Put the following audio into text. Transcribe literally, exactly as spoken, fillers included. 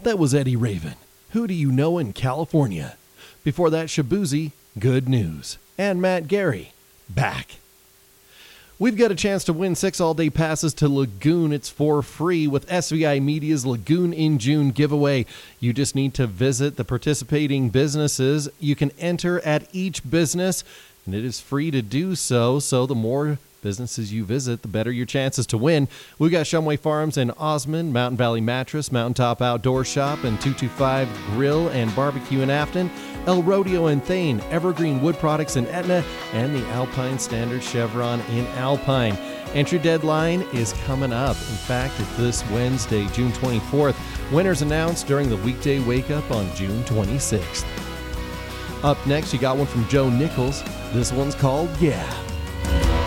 That was Eddie Raven. Who Do You Know in California? Before that, Shabuzi, Good News. And Matt Gary, Back. We've got a chance to win six all-day passes to Lagoon. It's for free with S V I Media's Lagoon in June giveaway. You just need to visit the participating businesses. You can enter at each business, and it is free to do so. So the more businesses you visit, the better your chances to win. We've got Shumway Farms in Osmond, Mountain Valley Mattress, Mountaintop Outdoor Shop, and two two five Grill and Barbecue in Afton, El Rodeo in Thane, Evergreen Wood Products in Etna, and the Alpine Standard Chevron in Alpine. Entry deadline is coming up. In fact, it's this Wednesday, June twenty-fourth. Winners announced during the weekday wake-up on June twenty-sixth. Up next, you got one from Joe Nichols. This one's called Yeah.